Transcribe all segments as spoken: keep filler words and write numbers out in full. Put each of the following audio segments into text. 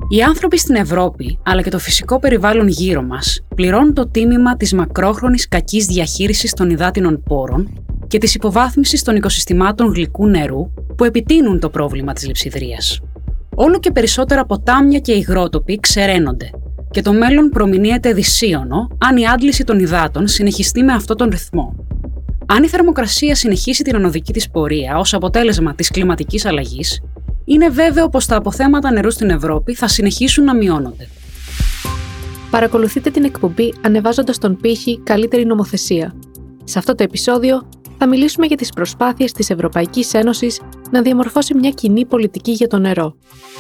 Οι άνθρωποι στην Ευρώπη, αλλά και το φυσικό περιβάλλον γύρω μας, πληρώνουν το τίμημα της μακρόχρονης κακής διαχείρισης των υδάτινων πόρων και της υποβάθμισης των οικοσυστημάτων γλυκού νερού που επιτείνουν το πρόβλημα της λειψιδρίας. Όλο και περισσότερα ποτάμια και υγρότοποι ξεραίνονται και το μέλλον προμηνύεται δυσίωνο αν η άντληση των υδάτων συνεχιστεί με αυτόν τον ρυθμό. Αν η θερμοκρασία συνεχίσει την ανωδική της πορεία ως αποτέλεσμα της κλιματικής αλλαγής, είναι βέβαιο πως τα αποθέματα νερού στην Ευρώπη θα συνεχίσουν να μειώνονται. Παρακολουθείτε την εκπομπή ανεβάζοντας τον πύχη «Καλύτερη νομοθεσία». Σε αυτό το επεισόδιο θα μιλήσουμε για τις προσπάθειες της Ευρωπαϊκής Ένωσης να διαμορφώσει μια κοινή πολιτική για το νερό.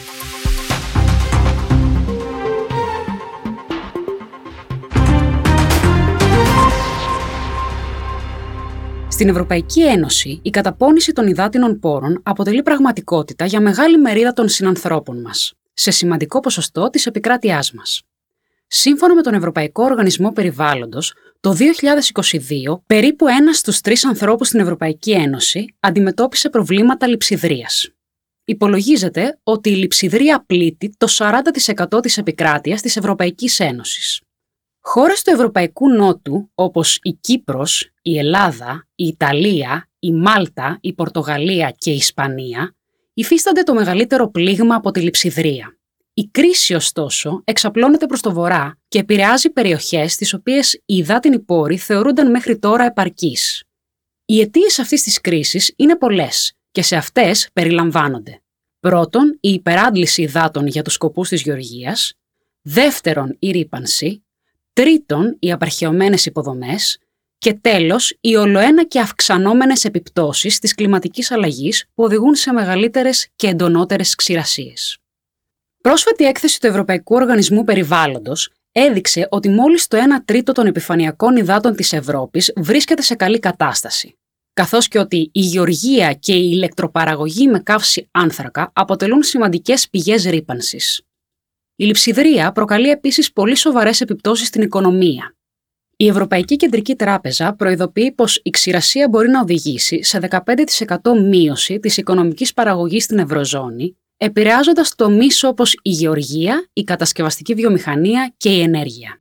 Στην Ευρωπαϊκή Ένωση, η καταπώνηση των υδάτινων πόρων αποτελεί πραγματικότητα για μεγάλη μερίδα των συνανθρώπων μας, σε σημαντικό ποσοστό της επικράτειάς μας. Σύμφωνα με τον Ευρωπαϊκό Οργανισμό Περιβάλλοντος, το δύο χιλιάδες είκοσι δύο, περίπου ένας στους τρεις ανθρώπους στην Ευρωπαϊκή Ένωση αντιμετώπισε προβλήματα λειψιδρίας. Υπολογίζεται ότι η λειψιδρία πλήττει το σαράντα τοις εκατό της επικράτειας της Ευρωπαϊκής Ένωσης. Χώρες του Ευρωπαϊκού Νότου, όπως η Κύπρος, η Ελλάδα, η Ιταλία, η Μάλτα, η Πορτογαλία και η Ισπανία, υφίστανται το μεγαλύτερο πλήγμα από τη λειψιδρία. Η κρίση, ωστόσο, εξαπλώνεται προς το βορρά και επηρεάζει περιοχές στις οποίες οι υδάτινοι πόροι θεωρούνταν μέχρι τώρα επαρκείς. Οι αιτίες αυτής της κρίσης είναι πολλές και σε αυτές περιλαμβάνονται: πρώτον, η υπεράντληση υδάτων για τους σκοπούς της γεωργίας; δεύτερον, η ρύπανση; τρίτον, οι απαρχαιωμένες υποδομές και τέλος, οι ολοένα και αυξανόμενες επιπτώσεις της κλιματικής αλλαγής που οδηγούν σε μεγαλύτερες και εντονότερες ξηρασίες. Πρόσφατη έκθεση του Ευρωπαϊκού Οργανισμού Περιβάλλοντος έδειξε ότι μόλις το ένα τρίτο των επιφανειακών υδάτων της Ευρώπης βρίσκεται σε καλή κατάσταση, καθώς και ότι η γεωργία και η ηλεκτροπαραγωγή με καύση άνθρακα αποτελούν σημαντικές πηγές ρύπανσης. Η λειψιδρία προκαλεί επίσης πολύ σοβαρές επιπτώσεις στην οικονομία. Η Ευρωπαϊκή Κεντρική Τράπεζα προειδοποιεί πως η ξηρασία μπορεί να οδηγήσει σε δεκαπέντε τοις εκατό μείωση της οικονομικής παραγωγής στην Ευρωζώνη, επηρεάζοντας τομείς όπως η γεωργία, η κατασκευαστική βιομηχανία και η ενέργεια.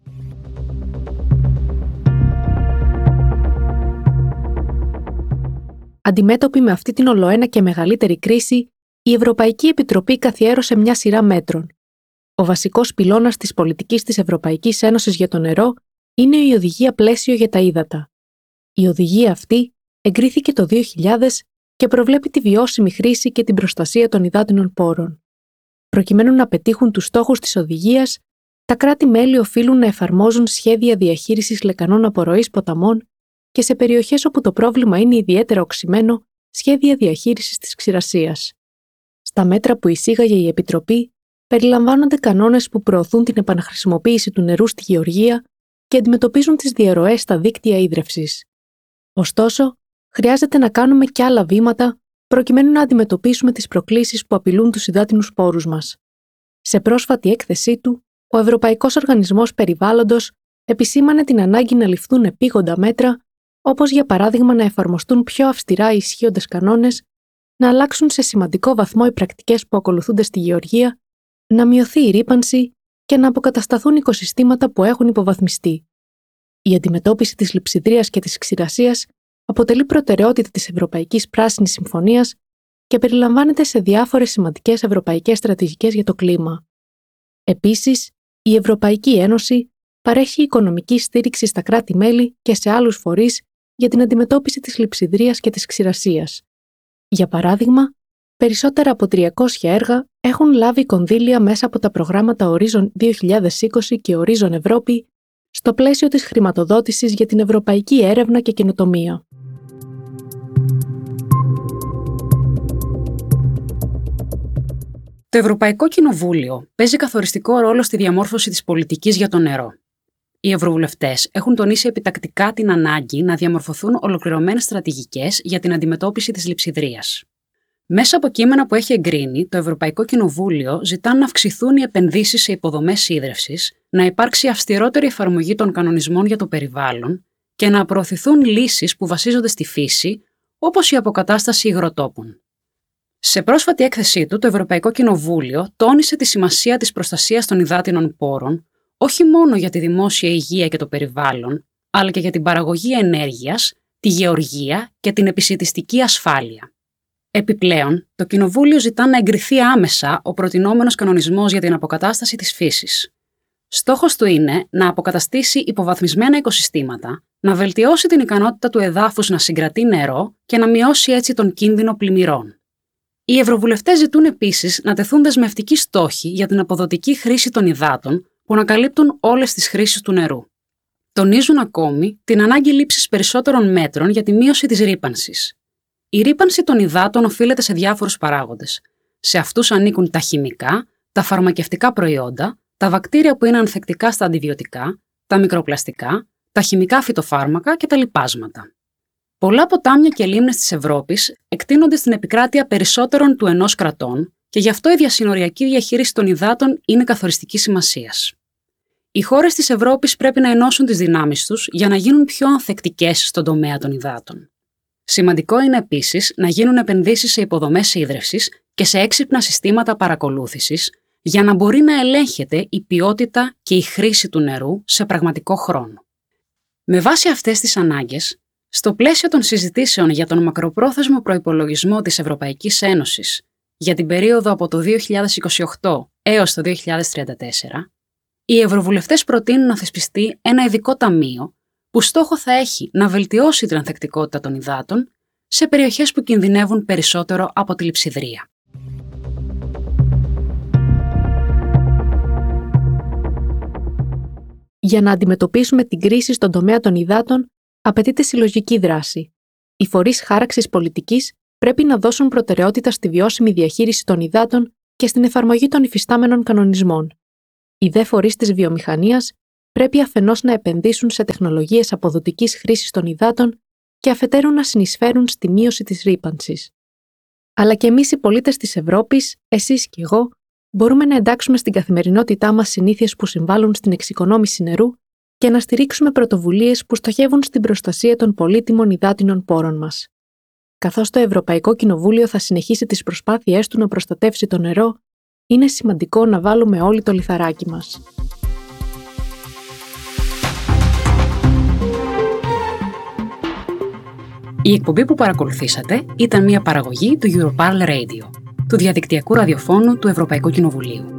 Αντιμέτωπη με αυτή την ολοένα και μεγαλύτερη κρίση, η Ευρωπαϊκή Επιτροπή καθιέρωσε μια σειρά μέτρων. Ο βασικός πυλώνας της πολιτικής της Ευρωπαϊκής Ένωσης για το νερό είναι η Οδηγία Πλαίσιο για τα Ύδατα. Η οδηγία αυτή εγκρίθηκε το δύο χιλιάδες και προβλέπει τη βιώσιμη χρήση και την προστασία των υδάτινων πόρων. Προκειμένου να πετύχουν τους στόχους της οδηγίας, τα κράτη-μέλη οφείλουν να εφαρμόζουν σχέδια διαχείρισης λεκανών απορροής ποταμών και σε περιοχές όπου το πρόβλημα είναι ιδιαίτερα οξυμένο, σχέδια διαχείρισης της ξηρασίας. Στα μέτρα που εισήγαγε η Επιτροπή, περιλαμβάνονται κανόνες που προωθούν την επαναχρησιμοποίηση του νερού στη γεωργία και αντιμετωπίζουν τις διαρροές στα δίκτυα ίδρευσης. Ωστόσο, χρειάζεται να κάνουμε και άλλα βήματα προκειμένου να αντιμετωπίσουμε τις προκλήσεις που απειλούν τους υδάτινους πόρους μας. Σε πρόσφατη έκθεσή του, ο Ευρωπαϊκός Οργανισμός Περιβάλλοντος επισήμανε την ανάγκη να ληφθούν επίγοντα μέτρα, όπως για παράδειγμα να εφαρμοστούν πιο αυστηρά οι ισχύοντες κανόνες, να αλλάξουν σε σημαντικό βαθμό οι πρακτικές που ακολουθούνται στη γεωργία, να μειωθεί η ρύπανση και να αποκατασταθούν οικοσυστήματα που έχουν υποβαθμιστεί. Η αντιμετώπιση της λειψιδρίας και της ξηρασίας αποτελεί προτεραιότητα της Ευρωπαϊκής Πράσινης Συμφωνίας και περιλαμβάνεται σε διάφορες σημαντικές ευρωπαϊκές στρατηγικές για το κλίμα. Επίσης, η Ευρωπαϊκή Ένωση παρέχει οικονομική στήριξη στα κράτη-μέλη και σε άλλους φορείς για την αντιμετώπιση της λειψιδρίας και της ξηρασίας. Για παράδειγμα, περισσότερα από τριακόσια έργα έχουν λάβει κονδύλια μέσα από τα προγράμματα Horizon δύο χιλιάδες είκοσι και Horizon Ευρώπη στο πλαίσιο της χρηματοδότησης για την ευρωπαϊκή έρευνα και καινοτομία. Το Ευρωπαϊκό Κοινοβούλιο παίζει καθοριστικό ρόλο στη διαμόρφωση της πολιτικής για το νερό. Οι ευρωβουλευτές έχουν τονίσει επιτακτικά την ανάγκη να διαμορφωθούν ολοκληρωμένες στρατηγικές για την αντιμετώπιση της λειψιδρίας. Μέσα από κείμενα που έχει εγκρίνει, το Ευρωπαϊκό Κοινοβούλιο ζητά να αυξηθούν οι επενδύσεις σε υποδομές ίδρευσης, να υπάρξει αυστηρότερη εφαρμογή των κανονισμών για το περιβάλλον και να προωθηθούν λύσεις που βασίζονται στη φύση, όπως η αποκατάσταση υγροτόπων. Σε πρόσφατη έκθεσή του, το Ευρωπαϊκό Κοινοβούλιο τόνισε τη σημασία της προστασίας των υδάτινων πόρων, όχι μόνο για τη δημόσια υγεία και το περιβάλλον, αλλά και για την παραγωγή ενέργειας, τη γεωργία και την επισιτιστική ασφάλεια. Επιπλέον, το Κοινοβούλιο ζητά να εγκριθεί άμεσα ο προτινόμενος κανονισμός για την αποκατάσταση της φύσης. Στόχος του είναι να αποκαταστήσει υποβαθμισμένα οικοσυστήματα, να βελτιώσει την ικανότητα του εδάφους να συγκρατεί νερό και να μειώσει έτσι τον κίνδυνο πλημμυρών. Οι ευρωβουλευτές ζητούν επίσης να τεθούν δεσμευτικοί στόχοι για την αποδοτική χρήση των υδάτων που να καλύπτουν όλες τις χρήσεις του νερού. Τονίζουν ακόμη την ανάγκη λήψης περισσότερων μέτρων για τη μείωση της ρύπανσης. Η ρύπανση των υδάτων οφείλεται σε διάφορους παράγοντες. Σε αυτούς ανήκουν τα χημικά, τα φαρμακευτικά προϊόντα, τα βακτήρια που είναι ανθεκτικά στα αντιβιωτικά, τα μικροπλαστικά, τα χημικά φυτοφάρμακα και τα λιπάσματα. Πολλά ποτάμια και λίμνες της Ευρώπης εκτείνονται στην επικράτεια περισσότερων του ενός κρατών και γι' αυτό η διασυνοριακή διαχείριση των υδάτων είναι καθοριστικής σημασίας. Οι χώρες της Ευρώπης πρέπει να ενώσουν τις δυνάμεις τους για να γίνουν πιο ανθεκτικές στον τομέα των υδάτων. Σημαντικό είναι επίσης να γίνουν επενδύσεις σε υποδομές ίδρευσης και σε έξυπνα συστήματα παρακολούθησης για να μπορεί να ελέγχεται η ποιότητα και η χρήση του νερού σε πραγματικό χρόνο. Με βάση αυτές τις ανάγκες, στο πλαίσιο των συζητήσεων για τον μακροπρόθεσμο προϋπολογισμό της Ευρωπαϊκής Ένωσης για την περίοδο από το δύο χιλιάδες είκοσι οκτώ έως το δύο χιλιάδες τριάντα τέσσερα, οι ευρωβουλευτές προτείνουν να θεσπιστεί ένα ειδικό ταμείο που στόχο θα έχει να βελτιώσει την ανθεκτικότητα των υδάτων σε περιοχές που κινδυνεύουν περισσότερο από τη λειψιδρία. Για να αντιμετωπίσουμε την κρίση στον τομέα των υδάτων, απαιτείται συλλογική δράση. Οι φορείς χάραξης πολιτικής πρέπει να δώσουν προτεραιότητα στη βιώσιμη διαχείριση των υδάτων και στην εφαρμογή των υφιστάμενων κανονισμών. Οι δε φορείς της βιομηχανίας πρέπει αφενός να επενδύσουν σε τεχνολογίες αποδοτικής χρήσης των υδάτων και αφετέρου να συνεισφέρουν στη μείωση της ρύπανσης. Αλλά και εμείς οι πολίτες της Ευρώπης, εσείς και εγώ, μπορούμε να εντάξουμε στην καθημερινότητά μας συνήθειες που συμβάλλουν στην εξοικονόμηση νερού και να στηρίξουμε πρωτοβουλίες που στοχεύουν στην προστασία των πολύτιμων υδάτινων πόρων μας. Καθώς το Ευρωπαϊκό Κοινοβούλιο θα συνεχίσει τις προσπάθειές του να προστατεύσει το νερό, είναι σημαντικό να βάλουμε όλοι το λιθαράκι μας. Η εκπομπή που παρακολουθήσατε ήταν μια παραγωγή του Europarl Radio, του διαδικτυακού ραδιοφώνου του Ευρωπαϊκού Κοινοβουλίου.